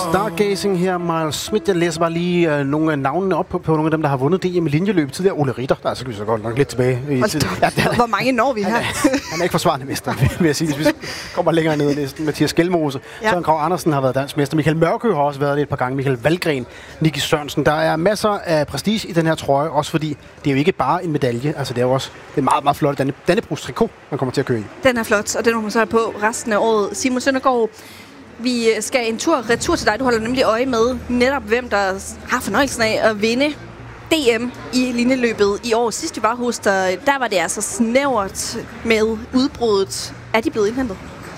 Stargazing her, Miles Smith. Jeg læser bare lige nogle af navnene op på nogle af dem, der har vundet DM i linjeløb tidligere. Ole Ritter, der er så lyser godt nok lidt tilbage. Hvor mange når vi her? Han er ikke forsvarende mester, vil jeg sige. Hvis vi kommer længere ned i listen. Mathias Skelmose, Søren Kragh Andersen har været dansk mester. Michael Mørkø har også været det et par gange. Michael Valgren, Nicky Sørensen. Der er masser af prestige i den her trøje, også fordi det er jo ikke bare en medalje. Altså det er jo også det meget, meget flot Dannebrogs trikot, man kommer til at køre i. Den er flot, og den må man så have på resten af året. Simon Søndergaard, vi skal en retur til dig. Du holder nemlig øje med netop, hvem der har fornøjelsen af at vinde DM i linjeløbet i år. Sidst vi var hos dig, der var det altså snævert med udbruddet. Er de blevet indhentet?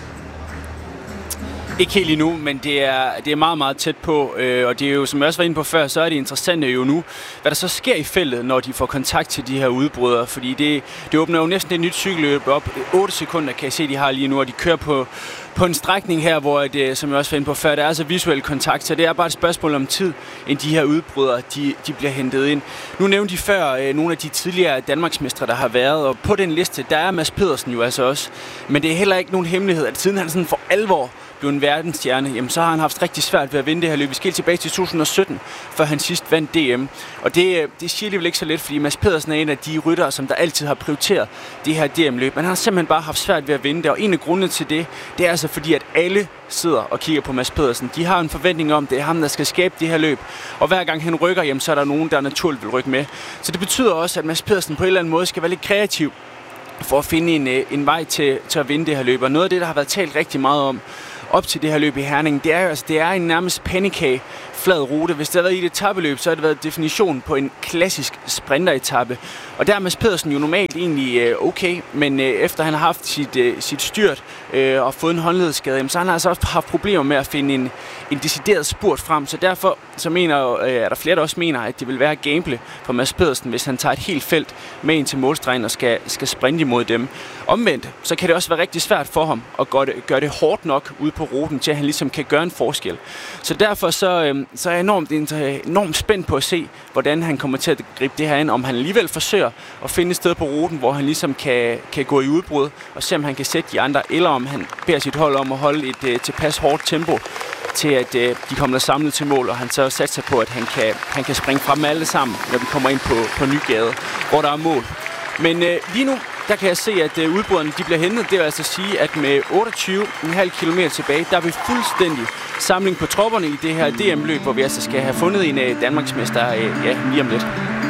Ikke helt endnu, men det er meget, meget tæt på, og det er jo, som jeg også var inde på før, så er det interessante jo nu, hvad der så sker i feltet, når de får kontakt til de her udbrydere, fordi det åbner jo næsten et nyt cykelløb op. 8 sekunder kan jeg se, de har lige nu, og de kører på en strækning her, hvor det, som jeg også var inde på før, der er altså visuel kontakt, så det er bare et spørgsmål om tid, end de her udbrydere, de bliver hentet ind. Nu nævnte de før nogle af de tidligere Danmarksmestre, der har været, og på den liste, der er Mads Pedersen jo altså også, men det er heller ikke nogen hemmelighed, at siden han sådan for alvor blev en verdensstjerne, jamen så har han haft rigtig svært ved at vinde det her løb. Vi skal helt tilbage til 2017, før han sidst vandt DM. Og det siger alligevel ikke så let, fordi Mads Pedersen er en af de ryttere, som der altid har prioriteret det her DM-løb. Men han har simpelthen bare haft svært ved at vinde det, og en af grundene til det, det er altså fordi, at alle sidder og kigger på Mads Pedersen. De har en forventning om, det er ham, der skal skabe det her løb. Og hver gang han rykker hjem, så er der nogen, der naturligt vil rykke med. Så det betyder også, at Mads Pedersen på en eller anden måde skal være lidt kreativ for at finde en vej til at vinde det her løb. Og noget af det, der har været talt rigtig meget om op til det her løb i Herning, det er jo altså, det er en nærmest pandekage flad rute. Hvis det har været i et etapeløb, så har det været definitionen på en klassisk sprinteretappe. Og der er Mads Pedersen jo normalt egentlig okay, men efter han har haft sit styrt og fået en håndledsskade, så han har altså også haft problemer med at finde en decideret spurt frem. Så derfor så er der flere, der også mener, at det vil være gameplay for Mads Pedersen, hvis han tager et helt felt med ind til målstregen og skal sprinte imod dem. Omvendt, så kan det også være rigtig svært for ham at gøre det hårdt nok ude på ruten, til at han ligesom kan gøre en forskel. Så derfor så er jeg enormt spændt på at se, hvordan han kommer til at gribe det her ind, om han alligevel forsøger at finde et sted på ruten, hvor han ligesom kan gå i udbrud, og se om han kan sætte de andre, eller om han beder sit hold om at holde et tilpas hårdt tempo, til at de kommer samlet til mål, og han så satser på, at han kan springe frem med alle sammen, når vi kommer ind på Nygade, hvor der er mål. Men lige nu, der kan jeg se, at udbryderne de bliver hentet. Det vil altså sige, at med 28,5 km tilbage, der er vi fuldstændig samling på tropperne i det her DM-løb, hvor vi altså skal have fundet en Danmarksmester lige om lidt.